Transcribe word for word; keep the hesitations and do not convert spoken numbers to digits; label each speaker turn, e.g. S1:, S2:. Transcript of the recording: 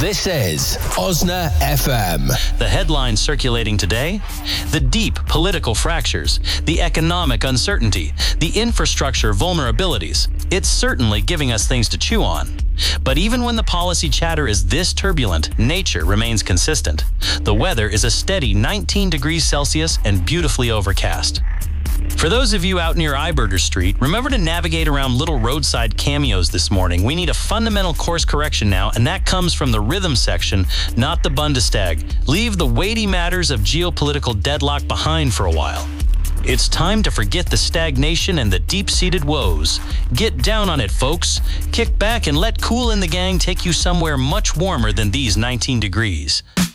S1: This is Osna F M.
S2: The headlines circulating today: the deep political fractures, the economic uncertainty, the infrastructure vulnerabilities. It's certainly giving us things to chew on. But even when the policy chatter is this turbulent, nature remains consistent. The weather is a steady nineteen degrees Celsius and beautifully overcast. For those of you out near Iberger Street, remember to navigate around little roadside cameos this morning. We need a fundamental course correction now, and that comes from the rhythm section, not the Bundestag. Leave the weighty matters of geopolitical deadlock behind for a while. It's time to forget the stagnation and the deep-seated woes. Get down on it, folks. Kick back and let Kool and the Gang take you somewhere much warmer than these nineteen degrees.